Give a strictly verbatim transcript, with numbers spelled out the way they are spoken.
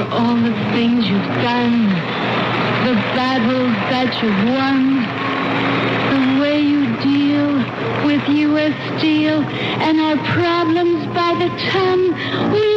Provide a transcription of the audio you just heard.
all the things you've done, the battles that you've won, the way you deal with U S Steel and our problems by the ton. We